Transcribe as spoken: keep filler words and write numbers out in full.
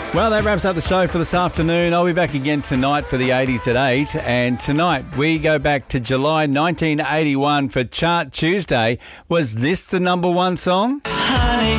Well, that wraps up the show for this afternoon. I'll be back again tonight for the eighties at eight. And tonight we go back to July nineteen eighty-one for Chart Tuesday. Was this the number one song? Honey.